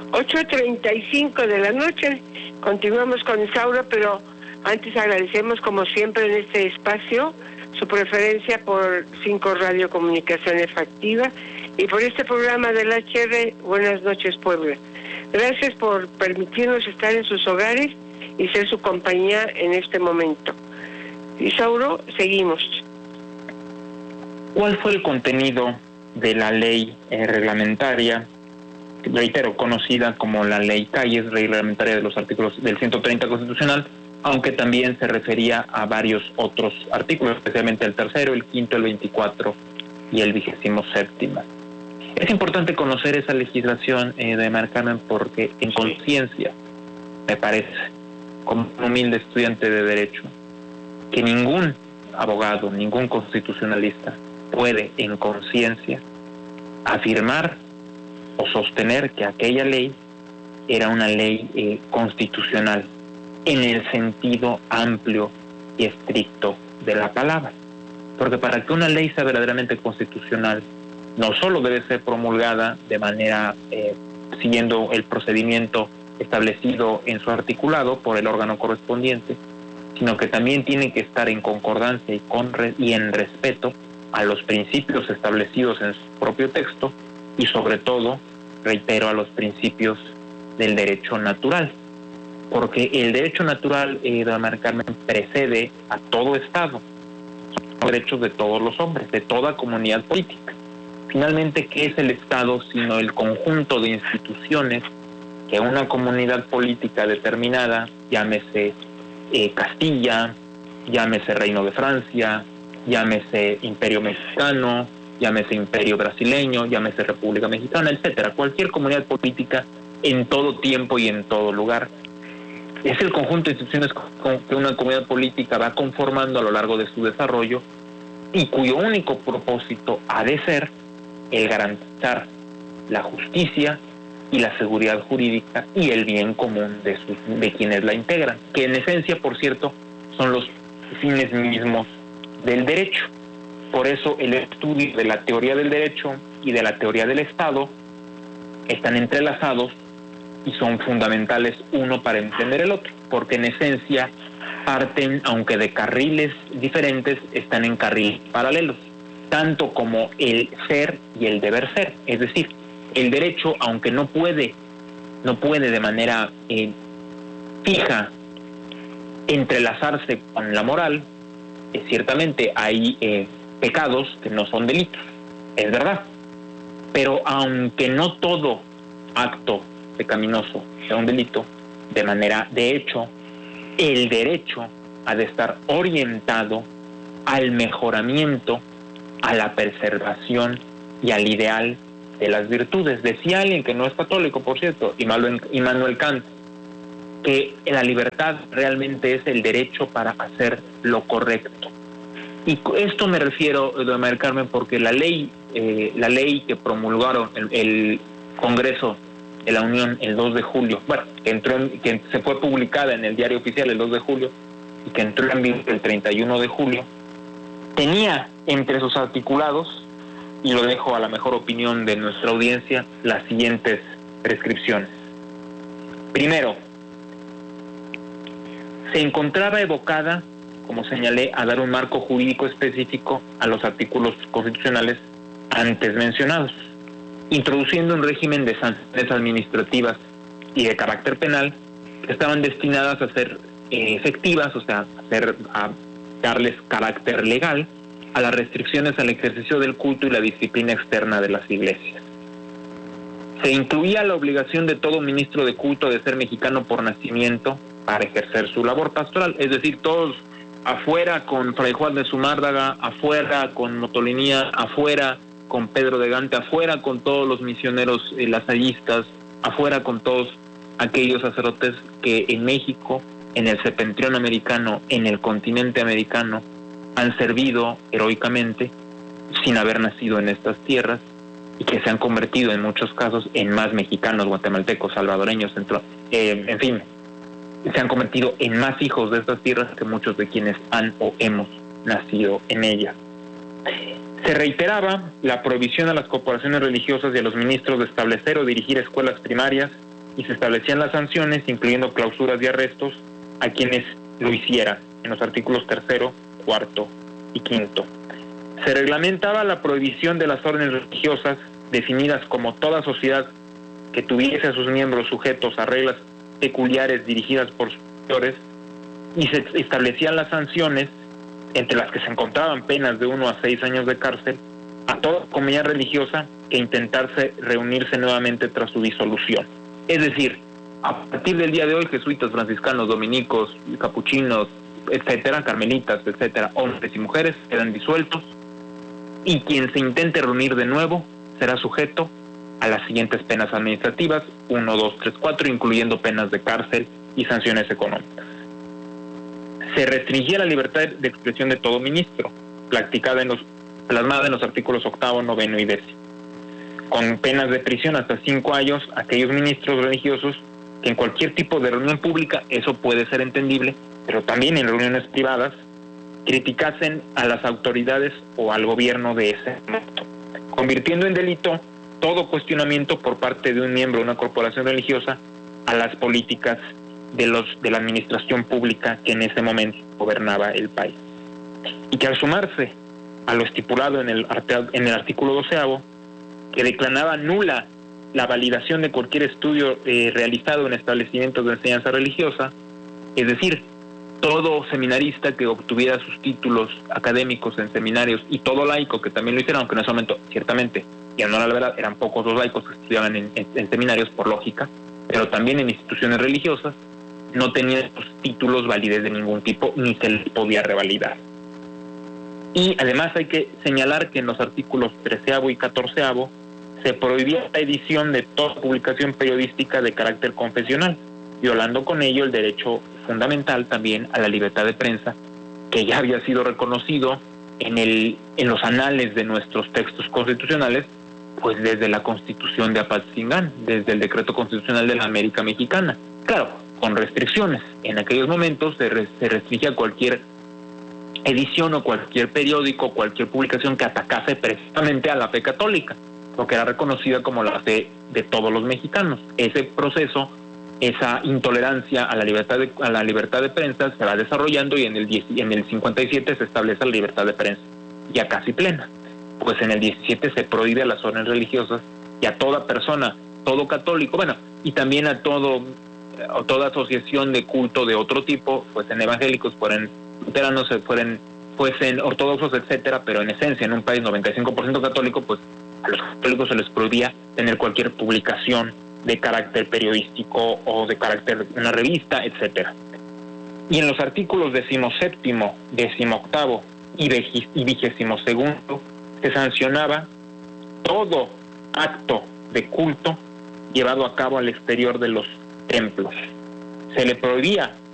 8:35 de la noche. Continuamos con Isauro, pero antes agradecemos, como siempre en este espacio, su preferencia por 5 Radiocomunicaciones Factiva y por este programa del HR Buenas noches, Puebla. Gracias por permitirnos estar en sus hogares y ser su compañía en este momento. Isauro, seguimos. ¿Cuál fue el contenido de la ley reglamentaria, reitero, conocida como la Ley Calles, reglamentaria de los artículos del 130 constitucional, aunque también se refería a varios otros artículos, especialmente el 3º, el 5º, el 24 y el 27º? Es importante conocer esa legislación de Carmen, porque en conciencia, me parece, como un humilde estudiante de Derecho, que ningún abogado, ningún constitucionalista puede en conciencia afirmar o sostener que aquella ley era una ley constitucional en el sentido amplio y estricto de la palabra. Porque para que una ley sea verdaderamente constitucional, no solo debe ser promulgada de manera siguiendo el procedimiento establecido en su articulado por el órgano correspondiente, sino que también tiene que estar en concordancia y en respeto a los principios establecidos en su propio texto y sobre todo, reitero, a los principios del derecho natural. Porque el derecho natural, doña Carmen, precede a todo Estado. Son los derechos de todos los hombres, de toda comunidad política. Finalmente, ¿qué es el Estado sino el conjunto de instituciones que una comunidad política determinada, llámese Castilla, llámese Reino de Francia, llámese Imperio Mexicano, llámese Imperio Brasileño, llámese República Mexicana, etcétera, cualquier comunidad política en todo tiempo y en todo lugar, es el conjunto de instituciones que una comunidad política va conformando a lo largo de su desarrollo y cuyo único propósito ha de ser el garantizar la justicia y la seguridad jurídica y el bien común de quienes la integran, que en esencia, por cierto, son los fines mismos del derecho. Por eso el estudio de la teoría del derecho y de la teoría del Estado están entrelazados y son fundamentales uno para entender el otro, porque en esencia parten, aunque de carriles diferentes, están en carriles paralelos, tanto como el ser y el deber ser. Es decir, el derecho, aunque no puede de manera fija entrelazarse con la moral, ciertamente hay pecados que no son delitos, es verdad, pero aunque no todo acto pecaminoso sea un delito, de hecho, el derecho ha de estar orientado al mejoramiento, a la preservación y al ideal de las virtudes. Decía alguien que no es católico, por cierto, Immanuel Kant, que la libertad realmente es el derecho para hacer lo correcto. Y esto me refiero, doña Carmen, porque la ley que promulgaron el Congreso de la Unión el 2 de julio, que se fue publicada en el Diario Oficial el 2 de julio y que entró en vigor el 31 de julio, tenía entre sus articulados, y lo dejo a la mejor opinión de nuestra audiencia, las siguientes prescripciones. Primero, se encontraba evocada, como señalé, a dar un marco jurídico específico a los artículos constitucionales antes mencionados, introduciendo un régimen de sanciones administrativas y de carácter penal que estaban destinadas a ser efectivas, o sea, a darles carácter legal a las restricciones al ejercicio del culto y la disciplina externa de las iglesias. Se incluía la obligación de todo ministro de culto de ser mexicano por nacimiento para ejercer su labor pastoral, es decir, todos afuera con Fray Juan de Zumárraga, afuera con Motolinía, afuera con Pedro de Gante, afuera con todos los misioneros lasallistas, afuera con todos aquellos sacerdotes que en México, en el septentrión americano, en el continente americano, han servido heroicamente sin haber nacido en estas tierras y que se han convertido en muchos casos en más mexicanos, guatemaltecos, salvadoreños, en fin, se han convertido en más hijos de estas tierras que muchos de quienes han o hemos nacido en ellas. Se reiteraba la prohibición a las corporaciones religiosas y a los ministros de establecer o dirigir escuelas primarias, y se establecían las sanciones, incluyendo clausuras y arrestos, a quienes lo hicieran, en los artículos 3º, 4º y 5º. Se reglamentaba la prohibición de las órdenes religiosas, definidas como toda sociedad que tuviese a sus miembros sujetos a reglas peculiares dirigidas por sus superiores, y se establecían las sanciones, entre las que se encontraban penas de 1 a 6 años de cárcel, a toda comunidad religiosa que intentase reunirse nuevamente tras su disolución. Es decir, a partir del día de hoy, jesuitas, franciscanos, dominicos, capuchinos, etcétera, carmelitas, etcétera, hombres y mujeres quedan disueltos, y quien se intente reunir de nuevo será sujeto a las siguientes penas administrativas, 1, 2, 3, 4, incluyendo penas de cárcel y sanciones económicas. Se restringía la libertad de expresión de todo ministro, plasmada en los artículos 8º, 9º y 10º, con penas de prisión hasta 5 años a aquellos ministros religiosos que en cualquier tipo de reunión pública, eso puede ser entendible, pero también en reuniones privadas, criticasen a las autoridades o al gobierno de ese momento, convirtiendo en delito todo cuestionamiento por parte de un miembro de una corporación religiosa a las políticas de la administración pública que en ese momento gobernaba el país. Y que al sumarse a lo estipulado en el artículo 12º, que declaraba nula la validación de cualquier estudio realizado en establecimientos de enseñanza religiosa, es decir, todo seminarista que obtuviera sus títulos académicos en seminarios, y todo laico que también lo hiciera, aunque en ese momento, ciertamente, y no la verdad, eran pocos los laicos que estudiaban en seminarios por lógica, pero también en instituciones religiosas, no tenían sus títulos validez de ningún tipo, ni se les podía revalidar. Y además hay que señalar que en los artículos 13º y 14º se prohibía la edición de toda publicación periodística de carácter confesional, violando con ello el derecho fundamental también a la libertad de prensa, que ya había sido reconocido en los anales de nuestros textos constitucionales, pues desde la Constitución de Apatzingán, desde el Decreto Constitucional de la América Mexicana. Claro, con restricciones. En aquellos momentos se restringía cualquier edición o cualquier periódico, cualquier publicación que atacase precisamente a la fe católica, porque era reconocida como la fe de todos los mexicanos. Ese proceso, esa intolerancia a la libertad de prensa se va desarrollando, y en el 57 se establece la libertad de prensa, ya casi plena. Pues en el 17 se prohíbe a las órdenes religiosas y a toda persona, todo católico, bueno, y también a toda asociación de culto de otro tipo, fuesen evangélicos, fuesen luteranos, fuesen ortodoxos, etcétera, pero en esencia, en un país 95% católico, pues a los católicos se les prohibía tener cualquier publicación de carácter periodístico o de carácter de una revista, etcétera. Y en los artículos 17º, 18º y 22º se sancionaba todo acto de culto llevado a cabo al exterior de los templos. Se le prohibía